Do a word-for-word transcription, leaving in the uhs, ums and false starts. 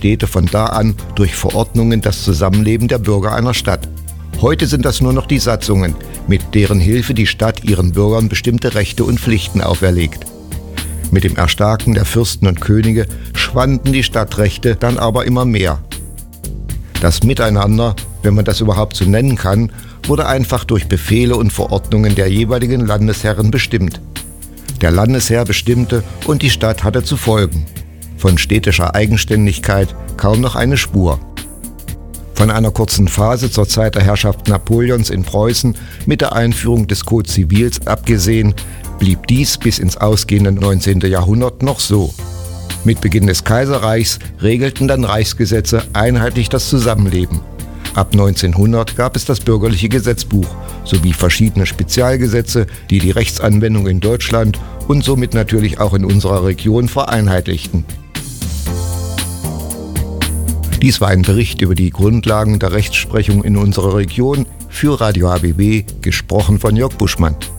Städte von da an durch Verordnungen das Zusammenleben der Bürger einer Stadt. Heute sind das nur noch die Satzungen, mit deren Hilfe die Stadt ihren Bürgern bestimmte Rechte und Pflichten auferlegt. Mit dem Erstarken der Fürsten und Könige schwanden die Stadtrechte dann aber immer mehr. Das Miteinander, wenn man das überhaupt so nennen kann, wurde einfach durch Befehle und Verordnungen der jeweiligen Landesherren bestimmt. Der Landesherr bestimmte und die Stadt hatte zu folgen. Von städtischer Eigenständigkeit kaum noch eine Spur. Von einer kurzen Phase zur Zeit der Herrschaft Napoleons in Preußen mit der Einführung des Code Civils abgesehen, blieb dies bis ins ausgehende neunzehnte Jahrhundert noch so. Mit Beginn des Kaiserreichs regelten dann Reichsgesetze einheitlich das Zusammenleben. Ab neunzehnhundert gab es das bürgerliche Gesetzbuch sowie verschiedene Spezialgesetze, die die Rechtsanwendung in Deutschland und somit natürlich auch in unserer Region vereinheitlichten. Dies war ein Bericht über die Grundlagen der Rechtsprechung in unserer Region für Radio H B B, gesprochen von Jörg Buschmann.